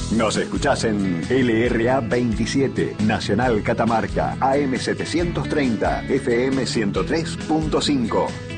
Nos escuchás en LRA 27, Nacional Catamarca, AM 730, FM 103.5.